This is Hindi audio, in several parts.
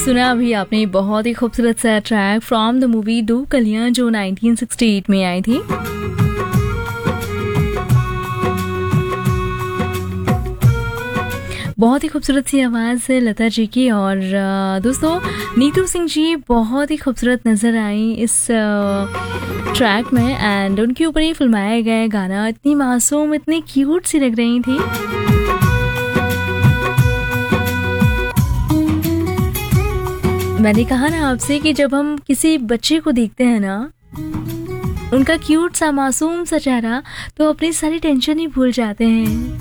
सुना अभी आपने बहुत ही खूबसूरत सा ट्रैक फ्रॉम द मूवी दो कलियां जो 1968 में आई थी। बहुत ही खूबसूरत सी आवाज़ है लता जी की। और दोस्तों नीतू सिंह जी बहुत ही खूबसूरत नज़र आई इस ट्रैक में एंड उनके ऊपर ही फिल्माया गया गाना इतनी मासूम इतनी क्यूट सी लग रही थी। मैंने कहा ना आपसे कि जब हम किसी बच्चे को देखते हैं ना उनका क्यूट सा मासूम सा चेहरा तो अपनी सारी टेंशन ही भूल जाते हैं।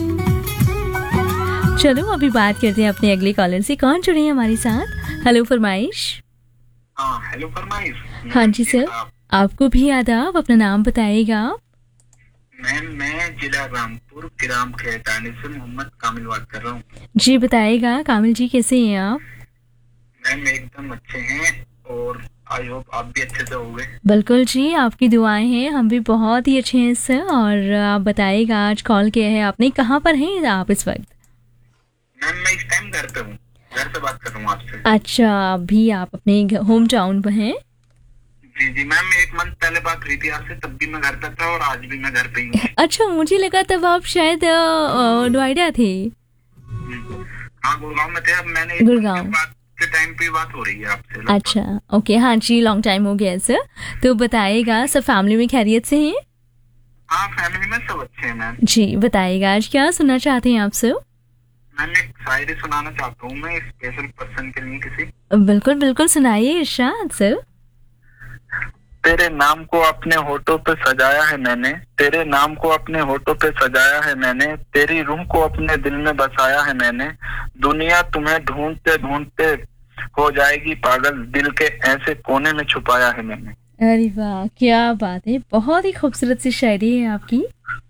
चलो अभी बात करते हैं अपने अगले कॉलर से। कौन जुड़े हैं हमारे साथ? हेलो फरमाइश। हेलो फरमाइश। हाँ जी सर, आपको भी आदाब, अपना नाम बताइएगा। मैम मैं जिला रामपुर ग्राम खेतानी से मोहम्मद कामिल बात कर रहा हूँ। जी बताइएगा कामिल जी, कैसे हैं आप? मैम एकदम अच्छे हैं और आई होप आप भी अच्छे से होंगे। बिल्कुल जी, आपकी दुआएं हैं, हम भी बहुत ही अच्छे हैं सर। और आप बताइएगा आज कॉल किया है आपने, कहाँ पर हैं आप इस वक्त? मैम मैं इस टाइम घर पे हूँ, घर से बात कर रहा हूँ आपसे। अच्छा, अभी आप अपने होम टाउन पर हैं? जी मैम, एक मंथ पहले बात हुई थी आपसे, तब भी मैं घर पे था और आज भी मैं घर पे ही हूँ। अच्छा, मुझे लगा तब आप शायद नोएडा थे। हाँ गुड़गांव में थे, अब मैंने गुड़गांव के टाइम पे बात हो रही है आपसे। अच्छा ओके, हाँ जी, लॉन्ग टाइम हो गया सर। तो बताइएगा सब फैमिली में खैरियत से हैं? हाँ फैमिली में सब अच्छे हैं मैम। जी बताइएगा आज क्या सुनना चाहते हैं आप सर? मैम एक शायरी सुनाना चाहता हूँ मैं स्पेशल पर्सन के लिए किसी। बिल्कुल बिल्कुल सुनाइए इरशाद सर। तेरे नाम को अपने होठों पे सजाया है मैंने, तेरे नाम को अपने होठों पे सजाया है मैंने, तेरी रूह को अपने दिल में बसाया है मैंने। दुनिया तुम्हें ढूंढते ढूंढते हो जाएगी पागल, दिल के ऐसे कोने में छुपाया है मैंने। अरे वाह क्या बात है, बहुत ही खूबसूरत सी शायरी है आपकी।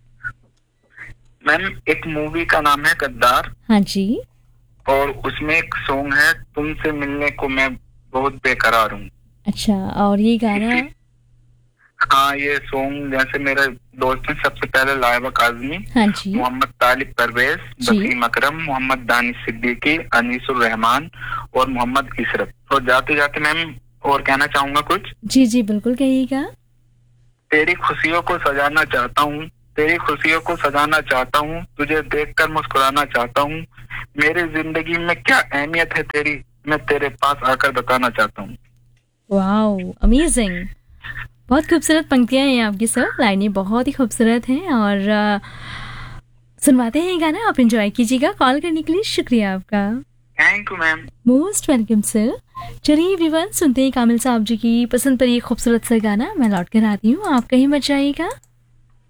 मैम एक मूवी का नाम है गद्दार। हाँ जी। और उसमें एक सॉन्ग है तुमसे मिलने को मैं बहुत बेकरार हूँ। अच्छा, और ये गाना? हाँ ये सॉन्ग जैसे मेरे दोस्त हैं, सबसे पहले लाइबा काजमी, हाँ जी, मोहम्मद तालिब परवेज, वसीम अकरम, मोहम्मद दानिश सिद्दीकी, अनीसुर रहमान और मोहम्मद इशरत। तो जाते जाते मैम और कहना चाहूंगा कुछ। जी जी बिल्कुल कहिएगा। तेरी खुशियों को सजाना चाहता हूँ, तेरी खुशियों को सजाना चाहता हूँ, तुझे देखकर मुस्कुराना चाहता हूँ। मेरी जिंदगी में क्या अहमियत है तेरी, मैं तेरे पास आकर बताना चाहता हूँ। वाओ अमेजिंग, बहुत खूबसूरत पंक्तियां हैं आपकी सर, लाइनें बहुत ही खूबसूरत हैं। और सुनवाते हैं गाना, आप एंजॉय कीजिएगा। कॉल करने के लिए शुक्रिया आपका। Thank you ma'am. Most welcome sir. चलिए एवरीवन, सुनते हैं कामिल साहब जी की पसंद पर ये खूबसूरत सा गाना। मैं लौट कर आती हूँ, आप कहीं मत जाइएगा।